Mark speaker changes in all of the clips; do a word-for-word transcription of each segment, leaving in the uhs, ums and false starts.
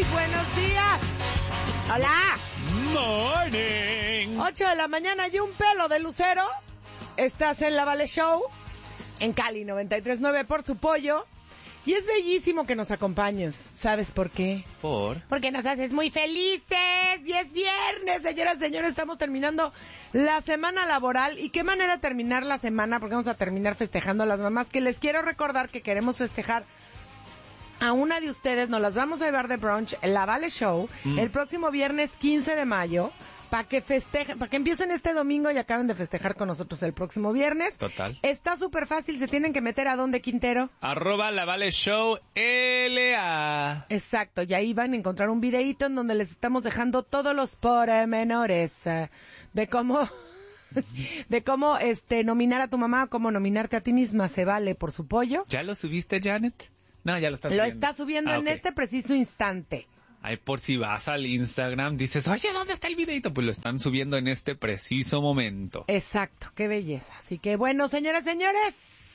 Speaker 1: buenos días. Hola.
Speaker 2: Morning.
Speaker 1: ocho de la mañana y un pelo de lucero. Estás en La Vale Show, en Cali noventa y tres punto nueve por su pollo. Y es bellísimo que nos acompañes. ¿Sabes por qué?
Speaker 2: ¿Por?
Speaker 1: Porque nos haces muy felices. Y es viernes, señoras y señores. Estamos terminando la semana laboral. ¿Y qué manera de terminar la semana? Porque vamos a terminar festejando a las mamás. Que les quiero recordar que queremos festejar a una de ustedes. Nos las vamos a llevar de brunch en La Vale Show mm. el próximo viernes quince de mayo. Para que festejen, para que empiecen este domingo y acaben de festejar con nosotros el próximo viernes.
Speaker 2: Total.
Speaker 1: Está súper fácil, se tienen que meter a dónde, Quintero.
Speaker 2: Arroba La Vale Show L A.
Speaker 1: Exacto, y ahí van a encontrar un videíto en donde les estamos dejando todos los pormenores uh, de cómo, de cómo este nominar a tu mamá o cómo nominarte a ti misma. Se vale por su pollo.
Speaker 2: ¿Ya lo subiste, Janet? No, ya lo está
Speaker 1: Lo
Speaker 2: subiendo.
Speaker 1: está subiendo
Speaker 2: ah,
Speaker 1: en
Speaker 2: okay.
Speaker 1: este preciso instante.
Speaker 2: Ay, por si vas al Instagram, dices, oye, ¿dónde está el videito? Pues lo están subiendo en este preciso momento.
Speaker 1: Exacto, qué belleza. Así que, bueno, señoras y señores,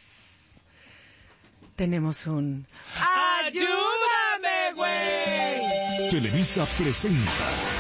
Speaker 1: tenemos un... ¡Ayúdame, güey!
Speaker 3: Televisa presenta.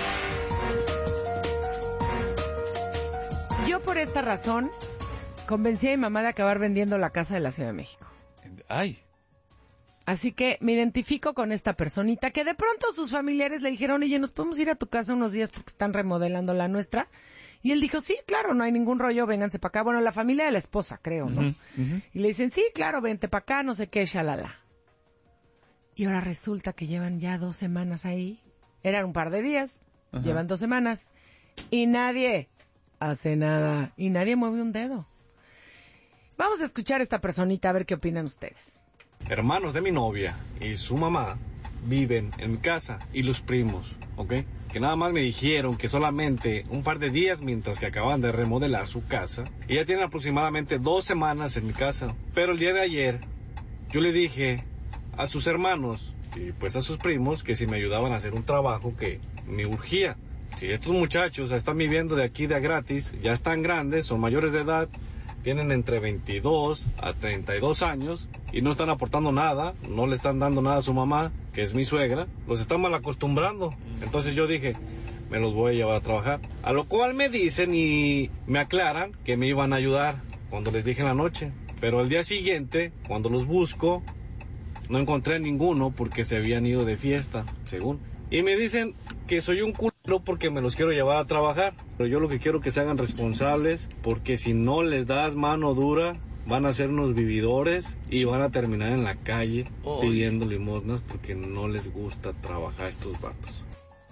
Speaker 1: Yo por esta razón convencí a mi mamá de acabar vendiendo la casa de la Ciudad de México.
Speaker 2: Ay.
Speaker 1: Así que me identifico con esta personita que de pronto sus familiares le dijeron, oye, ¿nos podemos ir a tu casa unos días porque están remodelando la nuestra? Y él dijo, sí, claro, no hay ningún rollo, vénganse para acá. Bueno, la familia de la esposa, creo, ¿no?
Speaker 2: Uh-huh, uh-huh.
Speaker 1: Y le dicen, sí, claro, vente para acá, no sé qué, shalala. Y ahora resulta que llevan ya dos semanas ahí. Eran un par de días, uh-huh. Llevan dos semanas. Y nadie hace nada. Y nadie mueve un dedo. Vamos a escuchar a esta personita a ver qué opinan ustedes.
Speaker 4: Hermanos de mi novia y su mamá viven en mi casa y los primos, ¿ok? Que nada más me dijeron que solamente un par de días mientras que acaban de remodelar su casa. Y ya tienen aproximadamente dos semanas en mi casa. Pero el día de ayer yo le dije a sus hermanos y pues a sus primos que si me ayudaban a hacer un trabajo que me urgía. Si estos muchachos están viviendo de aquí de a gratis, ya están grandes, son mayores de edad, tienen entre veintidós a treinta y dos años y no están aportando nada, no le están dando nada a su mamá, que es mi suegra, los están mal acostumbrando. Entonces yo dije, me los voy a llevar a trabajar. A lo cual me dicen y me aclaran que me iban a ayudar cuando les dije en la noche. Pero al día siguiente, cuando los busco, no encontré a ninguno porque se habían ido de fiesta, según. Y me dicen que soy un culo porque me los quiero llevar a trabajar. Pero yo lo que quiero es que se hagan responsables, porque si no les das mano dura, van a ser unos vividores y van a terminar en la calle oh, pidiendo limosnas porque no les gusta trabajar estos vatos.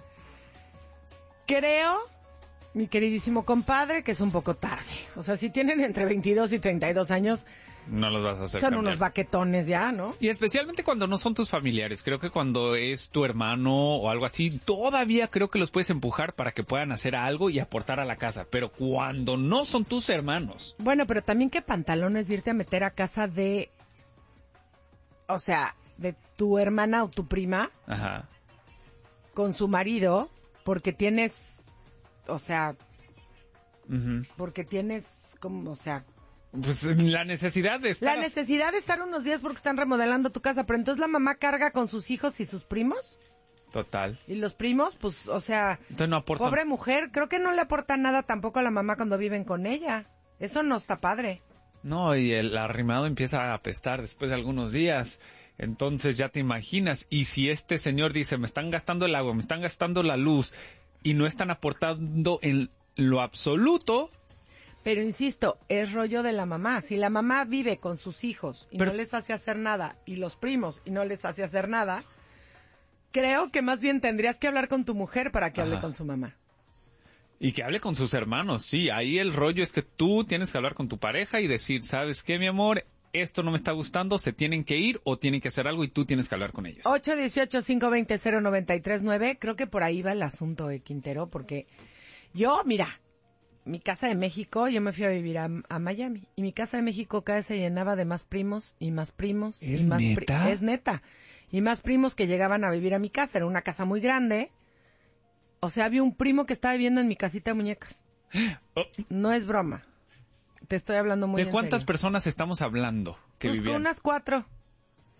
Speaker 1: Creo, mi queridísimo compadre, que es un poco tarde. O sea, si tienen entre veintidós y treinta y dos años...
Speaker 2: No los vas a hacer
Speaker 1: Son
Speaker 2: cambiar.
Speaker 1: unos baquetones ya, ¿no?
Speaker 2: Y especialmente cuando no son tus familiares. Creo que cuando es tu hermano o algo así, todavía creo que los puedes empujar para que puedan hacer algo y aportar a la casa. Pero cuando no son tus hermanos...
Speaker 1: Bueno, pero también qué pantalones irte a meter a casa de... O sea, de tu hermana o tu prima.
Speaker 2: Ajá.
Speaker 1: Con su marido, porque tienes... O sea...
Speaker 2: Uh-huh.
Speaker 1: Porque tienes... como, o sea...
Speaker 2: Pues la necesidad de estar...
Speaker 1: La necesidad de estar unos días porque están remodelando tu casa, pero entonces la mamá carga con sus hijos y sus primos.
Speaker 2: Total.
Speaker 1: Y los primos, pues, o sea,
Speaker 2: entonces no aportan...
Speaker 1: pobre mujer, creo que no le aporta nada tampoco a la mamá cuando viven con ella. Eso no está padre.
Speaker 2: No, y el arrimado empieza a apestar después de algunos días. Entonces ya te imaginas. Y si este señor dice, me están gastando el agua, me están gastando la luz, y no están aportando en lo absoluto...
Speaker 1: Pero insisto, es rollo de la mamá. Si la mamá vive con sus hijos y Pero... no les hace hacer nada, y los primos y no les hace hacer nada, creo que más bien tendrías que hablar con tu mujer para que Ajá. hable con su mamá.
Speaker 2: Y que hable con sus hermanos, sí. Ahí el rollo es que tú tienes que hablar con tu pareja y decir, ¿sabes qué, mi amor? Esto no me está gustando, se tienen que ir o tienen que hacer algo y tú tienes que hablar con ellos.
Speaker 1: ocho dieciocho, cinco veinte, cero noventa y tres nueve. Creo que por ahí va el asunto de Quintero, porque yo, mira... Mi casa de México, yo me fui a vivir a, a Miami. Y mi casa de México cada vez se llenaba de más primos y más primos.
Speaker 2: ¿Es
Speaker 1: y más
Speaker 2: neta?
Speaker 1: Pri- es neta. Y más primos que llegaban a vivir a mi casa. Era una casa muy grande. O sea, había un primo que estaba viviendo en mi casita de muñecas.
Speaker 2: Oh.
Speaker 1: No es broma. Te estoy hablando muy en
Speaker 2: serio. ¿De cuántas
Speaker 1: serio.
Speaker 2: personas estamos hablando que
Speaker 1: pues
Speaker 2: vivían?
Speaker 1: Con unas cuatro.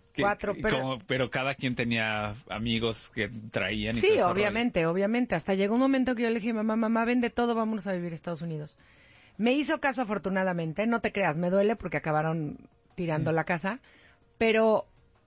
Speaker 2: Que-
Speaker 1: Cuatro, pero...
Speaker 2: como- pero cada quien tenía amigos que traían. Y todo
Speaker 1: Sí,
Speaker 2: ese
Speaker 1: obviamente, obviamente. Hasta llegó un momento que yo le dije, mamá, mamá, vende todo, vámonos a vivir a Estados Unidos. Me hizo caso afortunadamente, no te creas, me duele porque acabaron tirando
Speaker 2: Sí.
Speaker 1: la casa, pero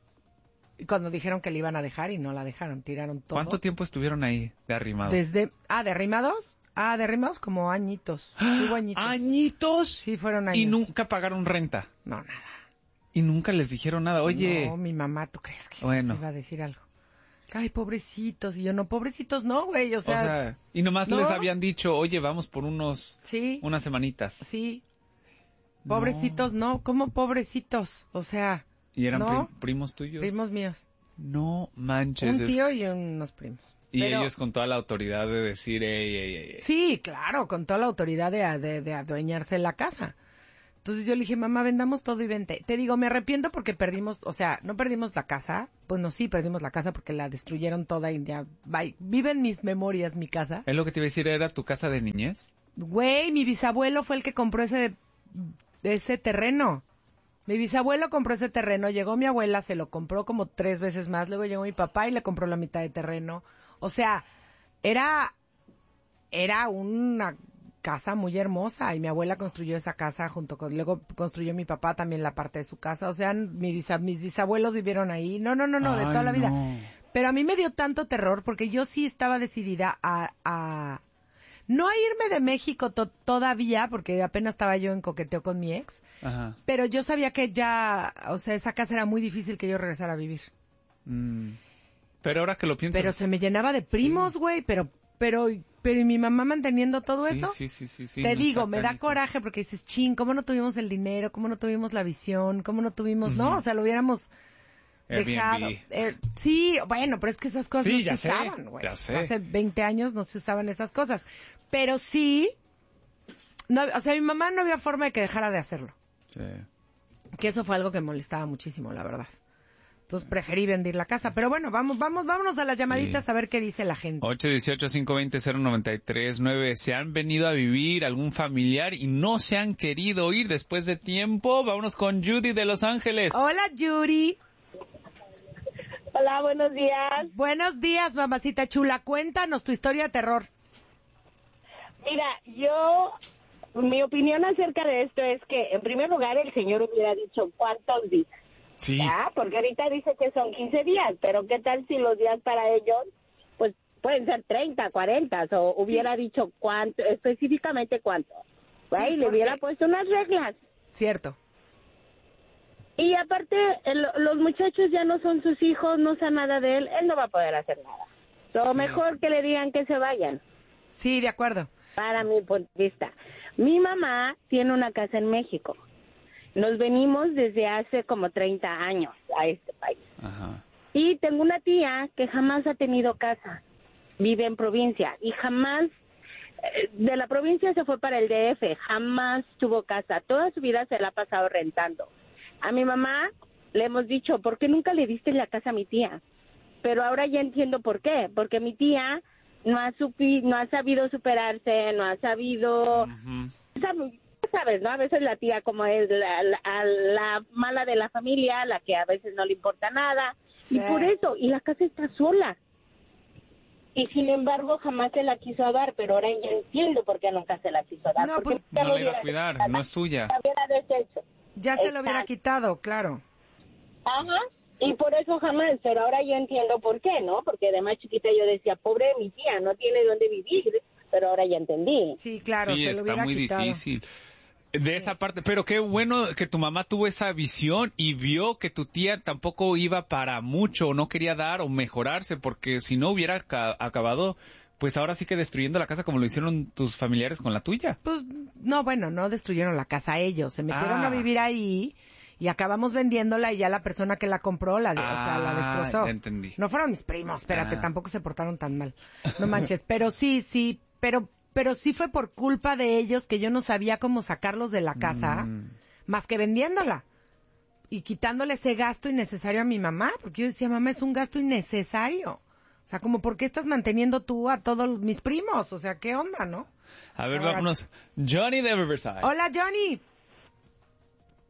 Speaker 1: cuando dijeron que le iban a dejar y no la dejaron, tiraron todo.
Speaker 2: ¿Cuánto tiempo estuvieron ahí de arrimados?
Speaker 1: Desde, ah, ¿de arrimados? Ah, de arrimados como añitos. Hubo añitos.
Speaker 2: ¿Añitos?
Speaker 1: Sí, fueron años.
Speaker 2: Y nunca pagaron renta.
Speaker 1: No, nada.
Speaker 2: Y nunca les dijeron nada. Oye,
Speaker 1: No, mi mamá, ¿tú crees que
Speaker 2: Bueno.
Speaker 1: se iba a decir algo? Ay, pobrecitos. Y yo, no, pobrecitos no, güey, o
Speaker 2: o
Speaker 1: sea,
Speaker 2: sea, y nomás
Speaker 1: ¿no?
Speaker 2: les habían dicho, oye, vamos por unos,
Speaker 1: sí,
Speaker 2: unas semanitas.
Speaker 1: sí.
Speaker 2: No.
Speaker 1: Pobrecitos, no. ¿Cómo pobrecitos? O sea,
Speaker 2: ¿Y eran
Speaker 1: no.
Speaker 2: prim- primos tuyos?
Speaker 1: primos míos.
Speaker 2: No manches.
Speaker 1: Un
Speaker 2: es-
Speaker 1: tío y unos primos.
Speaker 2: Y
Speaker 1: Pero-
Speaker 2: ellos con toda la autoridad de decir, ey, ey, ey, ey.
Speaker 1: Sí, claro, con toda la autoridad de, de, de adueñarse la casa. Entonces yo le dije, mamá, vendamos todo y vente. Te digo, me arrepiento porque perdimos, o sea, no perdimos la casa. Bueno, sí, perdimos la casa porque la destruyeron toda y ya, bye. Vive en mis memorias mi casa.
Speaker 2: Es lo que te iba a decir, ¿era tu casa de niñez?
Speaker 1: Güey, mi bisabuelo fue el que compró ese, ese terreno. Mi bisabuelo compró ese terreno, llegó mi abuela, se lo compró como tres veces más, luego llegó mi papá y le compró la mitad de terreno. O sea, era, era una casa muy hermosa y mi abuela construyó esa casa junto con, luego construyó mi papá también la parte de su casa. O sea, mi bisa- mis bisabuelos vivieron ahí. No, no, no, no, de
Speaker 2: Ay,
Speaker 1: toda la vida.
Speaker 2: no.
Speaker 1: Pero a mí me dio tanto terror porque yo sí estaba decidida a, a no a irme de México to- todavía, porque apenas estaba yo en coqueteo con mi ex,
Speaker 2: Ajá.
Speaker 1: pero yo sabía que ya, o sea, esa casa era muy difícil que yo regresara a vivir.
Speaker 2: Mm. Pero ahora que lo piensas...
Speaker 1: Pero se me llenaba de primos, güey, pero, pero, pero ¿y mi mamá manteniendo todo
Speaker 2: sí,
Speaker 1: eso?
Speaker 2: Sí, sí, sí, sí,
Speaker 1: Te
Speaker 2: no
Speaker 1: digo,
Speaker 2: está
Speaker 1: me da
Speaker 2: canijo.
Speaker 1: coraje porque dices, chin, ¿cómo no tuvimos el dinero? ¿Cómo no tuvimos la visión? ¿Cómo no tuvimos, no?
Speaker 2: Ujú.
Speaker 1: O sea, lo hubiéramos
Speaker 2: Airbnb.
Speaker 1: dejado. Eh, sí, bueno, pero es que esas cosas
Speaker 2: Sí,
Speaker 1: no
Speaker 2: ya
Speaker 1: se
Speaker 2: sé,
Speaker 1: usaban, güey.
Speaker 2: ya sé.
Speaker 1: Hace veinte años no se usaban esas cosas. Pero sí, no, o sea, mi mamá no había forma de que dejara de hacerlo.
Speaker 2: Sí.
Speaker 1: Que eso fue algo que molestaba muchísimo, la verdad. Entonces preferí vender la casa. Pero bueno, vamos, vamos, vámonos a las llamaditas
Speaker 2: Sí.
Speaker 1: a ver qué dice la gente.
Speaker 2: ocho uno ocho, cinco dos cero, cero nueve tres nueve. ¿Se han venido a vivir algún familiar y no se han querido ir después de tiempo? Vámonos con Judy de Los Ángeles.
Speaker 1: Hola, Yuri.
Speaker 3: Hola, buenos días.
Speaker 1: Buenos días, mamacita chula. Cuéntanos tu historia de terror.
Speaker 3: Mira, yo, mi opinión acerca de esto es que, en primer lugar, el señor hubiera dicho cuántos días,
Speaker 2: Sí.
Speaker 3: ¿ya? Porque ahorita dice que son quince días, pero ¿qué tal si los días para ellos, pues, pueden ser treinta, cuarenta, o hubiera dicho cuánto, específicamente cuánto, ¿va?
Speaker 1: Sí,
Speaker 3: Y le
Speaker 1: porque-
Speaker 3: hubiera puesto unas reglas.
Speaker 1: Cierto.
Speaker 3: Y aparte, el- los muchachos ya no son sus hijos, no saben nada de él, él no va a poder hacer nada. Lo
Speaker 2: Sí.
Speaker 3: mejor que le digan que se vayan.
Speaker 1: Sí, de acuerdo.
Speaker 3: Para mi punto de vista. Mi mamá tiene una casa en México. Nos venimos desde hace como treinta años a este país.
Speaker 2: Ajá.
Speaker 3: Y tengo una tía que jamás ha tenido casa. Vive en provincia y jamás, eh, de la provincia se fue para el D F, jamás tuvo casa. Toda su vida se la ha pasado rentando. A mi mamá le hemos dicho, ¿por qué nunca le diste la casa a mi tía? Pero ahora ya entiendo por qué. Porque mi tía no ha supi, no ha sabido superarse, no ha sabido,
Speaker 2: Ujú.
Speaker 3: sabe- sabes, ¿no? A veces la tía como es la, la, la mala de la familia, la que a veces no le importa nada,
Speaker 1: Sí.
Speaker 3: y por eso, y la casa está sola. Y sin embargo jamás se la quiso dar, pero ahora ya entiendo por qué nunca se la quiso dar.
Speaker 1: No,
Speaker 3: porque
Speaker 1: pues,
Speaker 3: ya
Speaker 2: No
Speaker 3: lo
Speaker 2: la iba a
Speaker 3: hubiera
Speaker 2: cuidar,
Speaker 3: dejado,
Speaker 2: no es suya.
Speaker 3: la hubiera deshecho.
Speaker 1: Ya se lo hubiera
Speaker 3: Exacto.
Speaker 1: quitado, claro.
Speaker 3: Ajá, y por eso jamás, pero ahora ya entiendo por qué, ¿no? Porque de más chiquita yo decía, pobre de mi tía, no tiene dónde vivir, pero ahora ya entendí.
Speaker 1: Sí, claro,
Speaker 2: sí,
Speaker 1: se lo
Speaker 2: está
Speaker 1: hubiera
Speaker 2: muy
Speaker 1: quitado.
Speaker 2: difícil. De esa parte, pero qué bueno que tu mamá tuvo esa visión y vio que tu tía tampoco iba para mucho, o no quería dar o mejorarse, porque si no hubiera ca- acabado, pues ahora sí que destruyendo la casa como lo hicieron tus familiares con la tuya.
Speaker 1: Pues, no, bueno, no destruyeron la casa ellos. Se metieron
Speaker 2: Ah.
Speaker 1: a vivir ahí y acabamos vendiéndola y ya la persona que la compró, la, de- o sea, la
Speaker 2: Ah,
Speaker 1: destrozó.
Speaker 2: ya entendí.
Speaker 1: No fueron mis primos, espérate,
Speaker 2: Ah.
Speaker 1: tampoco se portaron tan mal. No manches, pero sí, sí, pero, pero sí fue por culpa de ellos que yo no sabía cómo sacarlos de la casa,
Speaker 2: Mm.
Speaker 1: más que vendiéndola. Y quitándole ese gasto innecesario a mi mamá, porque yo decía, mamá, es un gasto innecesario. O sea, como, ¿por qué estás manteniendo tú a todos mis primos? O sea, ¿qué onda, no?
Speaker 2: A ver,
Speaker 1: Ahora-
Speaker 2: vámonos. Johnny de Riverside.
Speaker 1: Hola, Johnny.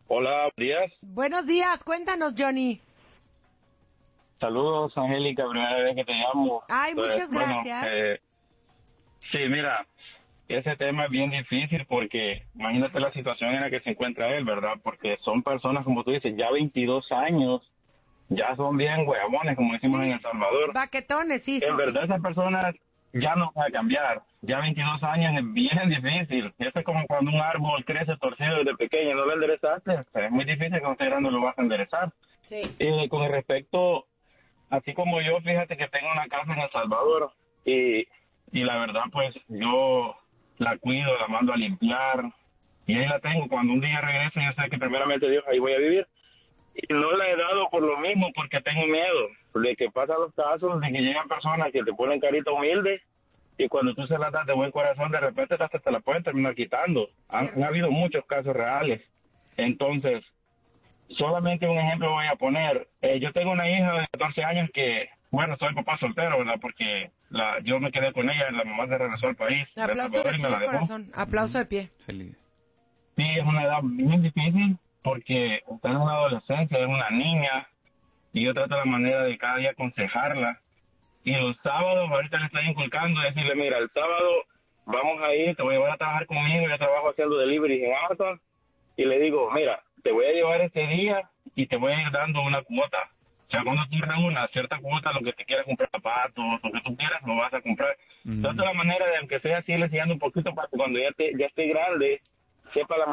Speaker 5: Hola, buenos días.
Speaker 1: Buenos días, cuéntanos, Johnny.
Speaker 5: Saludos, Angélica, primera vez que te llamo.
Speaker 1: Ay,
Speaker 5: Entonces,
Speaker 1: muchas gracias.
Speaker 5: Bueno, eh, sí, mira, ese tema es bien difícil porque imagínate la situación en la que se encuentra él, ¿verdad? Porque son personas, como tú dices, ya veintidós años, ya son bien huevones, como decimos
Speaker 1: Sí.
Speaker 5: en El Salvador.
Speaker 1: Baquetones, sí, sí.
Speaker 5: En verdad,
Speaker 1: sí.
Speaker 5: esas personas ya no van a cambiar. Ya veintidós años es bien difícil. Eso es como cuando un árbol crece torcido desde pequeño, no lo enderezaste. Es muy difícil que usted grande lo vas a enderezar.
Speaker 1: Sí.
Speaker 5: Eh, con respecto, así como yo, fíjate que tengo una casa en El Salvador y, y la verdad, pues yo la cuido, la mando a limpiar y ahí la tengo. Cuando un día regrese, yo sé que primeramente Dios, ahí voy a vivir. Y no la he dado por lo mismo, porque tengo miedo de que pasan los casos de que llegan personas que te ponen carita humilde y cuando tú se las das de buen corazón, de repente hasta te la pueden terminar quitando. Han, han habido muchos casos reales. Entonces, solamente un ejemplo voy a poner. Eh, yo tengo una hija de catorce años que, bueno, soy papá soltero, ¿verdad? Porque la, yo me quedé con ella, la mamá se regresó al país.
Speaker 1: Aplauso de
Speaker 5: y me la
Speaker 1: pie,
Speaker 5: dejó.
Speaker 1: corazón. Aplauso de pie.
Speaker 2: Feliz.
Speaker 5: Sí, es una edad bien difícil porque está en una adolescencia, es una niña y yo trato la manera de cada día aconsejarla. Y los sábados, ahorita le estoy inculcando, decirle, mira, el sábado vamos a ir, te voy a llevar a trabajar conmigo, yo trabajo haciendo delivery en Amazon, y le digo, mira, te voy a llevar este día y te voy a ir dando una cuota. O sea, cuando tú reúnas cierta cuota, lo que te quieras comprar, zapatos, lo que tú quieras, lo vas a comprar.
Speaker 2: Mm.
Speaker 5: Trata la manera de, aunque sea así, le enseñando un poquito para que cuando ya, te, ya esté grande, sepa la